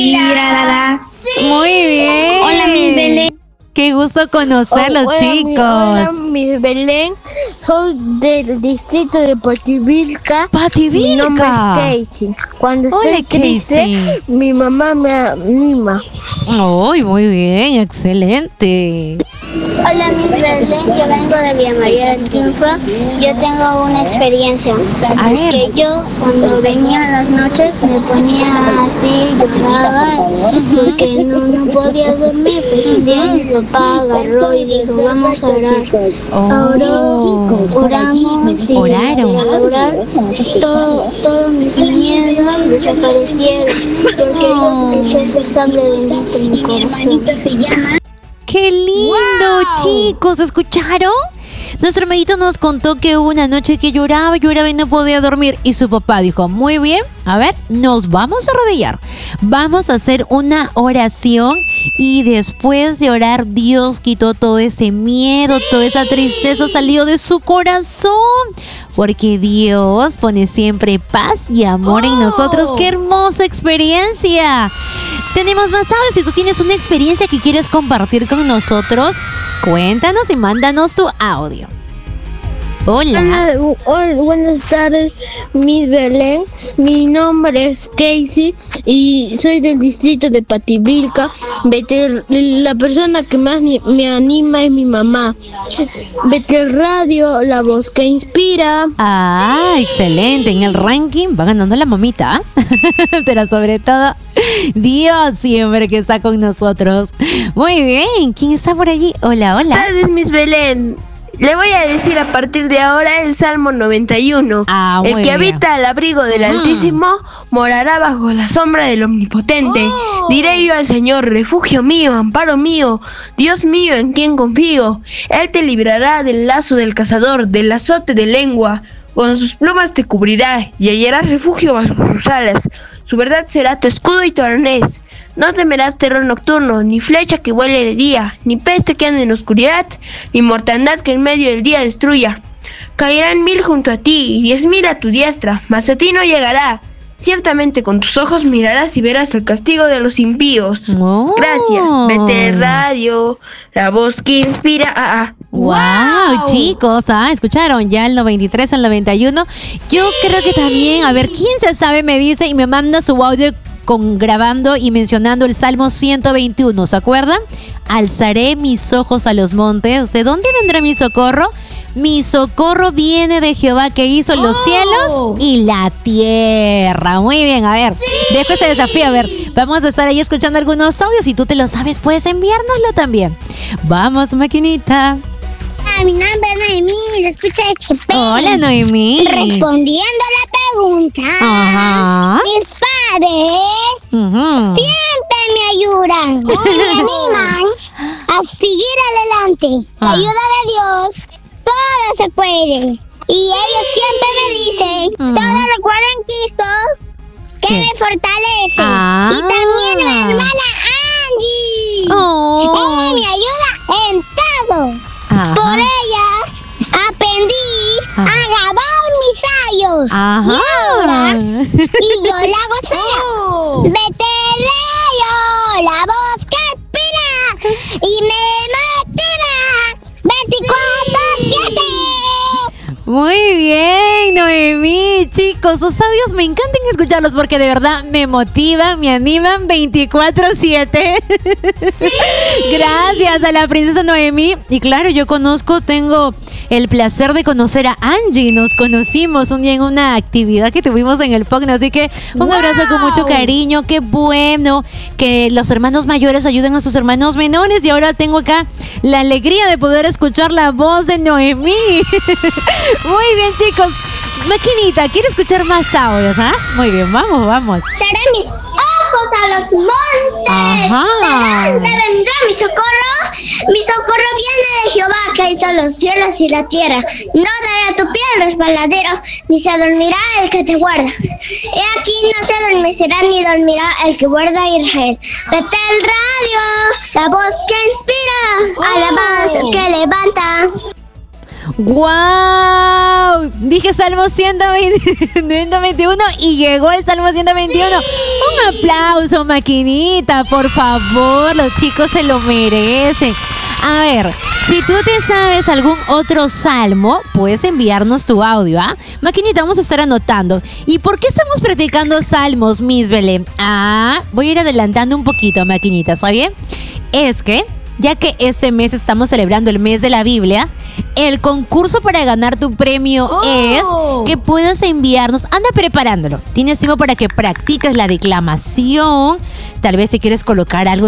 Muy bien. Hola, Miss Belén. Qué gusto conocerlos, chicos. Hola, Miss Belén. Soy del distrito de Pativilca. Mi nombre es Casey. Cuando estoy triste, mi mamá me anima. ¡Ay, muy bien! ¡Excelente! Hola, Miss Belén, yo vengo de Villa María del Triunfo. Yo tengo una experiencia. Es que yo, cuando venía en las noches, me ponía así, lloraba, porque no podía dormir. Pues un día mi papá agarró y dijo, vamos a orar. Oramos y al orar, todos mis miedos desaparecieron, porque Dios echó esa sangre bendita en mi corazón. ¡Qué lindo, chicos! ¿Escucharon? Nuestro amiguito nos contó que hubo una noche que lloraba y no podía dormir. Y su papá dijo, muy bien, a ver, nos vamos a arrodillar. Vamos a hacer una oración. Y después de orar, Dios quitó todo ese miedo, toda esa tristeza salió de su corazón. Porque Dios pone siempre paz y amor en nosotros. ¡Qué hermosa experiencia! Tenemos más audios. Si tú tienes una experiencia que quieres compartir con nosotros, cuéntanos y mándanos tu audio. Hola, buenas tardes, Miss Belén. Mi nombre es Casey y soy del distrito de Pativilca. La persona que más me anima es mi mamá. Betel Radio, la voz que inspira. Ah, excelente. En el ranking va ganando la mamita. Pero sobre todo, Dios siempre que está con nosotros. Muy bien. ¿Quién está por allí? Hola, hola. Buenas tardes, Miss Belén. Le voy a decir a partir de ahora el Salmo 91. El que habita al abrigo del Altísimo morará bajo la sombra del Omnipotente. Diré yo al Señor, refugio mío, amparo mío, Dios mío en quien confío. Él te librará del lazo del cazador, del azote de lengua. Con sus plumas te cubrirá y hallarás refugio bajo sus alas. Su verdad será tu escudo y tu arnés. No temerás terror nocturno, ni flecha que vuele de día, ni peste que ande en oscuridad, ni mortandad que en medio del día destruya. Caerán 1000 junto a ti y 10,000 a tu diestra, mas a ti no llegará. Ciertamente con tus ojos mirarás y verás el castigo de los impíos. Gracias, Betel Radio, la voz que inspira. ¡Wow, chicos! ¿Escucharon? Ya el 93 al 91. Yo creo que también, a ver, ¿quién se sabe? Me dice y me manda su audio grabando y mencionando el Salmo 121. ¿Se acuerdan? Alzaré mis ojos a los montes. ¿De dónde vendrá mi socorro? Mi socorro viene de Jehová que hizo los cielos y la tierra. Muy bien, a ver, dejo este desafío. A ver, vamos a estar ahí escuchando algunos audios. Si tú te lo sabes, puedes enviárnoslo también. Vamos, maquinita. Mi nombre es Noemí, lo escucha de HP. Hola, Noemí. Respondiendo a la pregunta, mis padres siempre me ayudan y me animan a seguir adelante. La ayuda de Dios, todo se puede. Y ellos siempre me dicen, todo lo cual en Cristo que me fortalece. Y también mi hermana Angie. Ella me ayuda en todo. Por ella aprendí a grabar mis audios. Y ahora, y yo la hago sola. Betel Radio, la voz que inspira y me motiva 24/7. Muy bien, Noemí. Chicos, sus audios me encantan escucharlos porque de verdad me motivan, me animan 24/7. Sí. Gracias a la princesa Noemí. Y claro, yo tengo el placer de conocer a Angie. Nos conocimos un día en una actividad que tuvimos en el POCNA. Así que un abrazo con mucho cariño. Qué bueno que los hermanos mayores ayuden a sus hermanos menores. Y ahora tengo acá la alegría de poder escuchar la voz de Noemí. Muy bien, chicos. Maquinita, ¿quiere escuchar más audios? Muy bien, vamos. Seré mis ojos a los montes. ¿De dónde vendrá mi socorro? Mi socorro viene de Jehová que hizo los cielos y la tierra. No dará tu pie al resbaladero, ni se dormirá el que te guarda. He aquí no se adormecerá ni dormirá el que guarda a Israel. Betel Radio, la voz que inspira, alabanzas que levanta. ¡Guau! Dije Salmo 121 y llegó el Salmo 121. ¡Sí! Un aplauso, maquinita, por favor. Los chicos se lo merecen. A ver, si tú te sabes algún otro salmo, puedes enviarnos tu audio, ¿ah? Maquinita, vamos a estar anotando. ¿Y por qué estamos practicando salmos, Miss Belén? Voy a ir adelantando un poquito, maquinita, ¿está bien? Es que, ya que este mes estamos celebrando el mes de la Biblia, el concurso para ganar tu premio es que puedas enviarnos, anda preparándolo. Tienes tiempo para que practiques la declamación, tal vez si quieres colocar algo